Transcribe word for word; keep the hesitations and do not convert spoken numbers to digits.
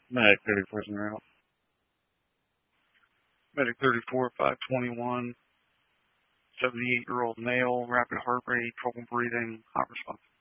Medic thirty-four is en route. Medic thirty-four, five twenty-one, seventy-eight-year-old male, rapid heart rate, trouble breathing, hot response.